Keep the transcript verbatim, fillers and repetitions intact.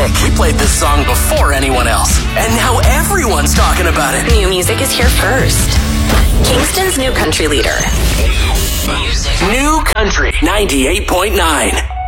music. We played this song before anyone else, and now everyone's talking about it. New music is here first. Kingston's new country leader. New Country ninety-eight point nine.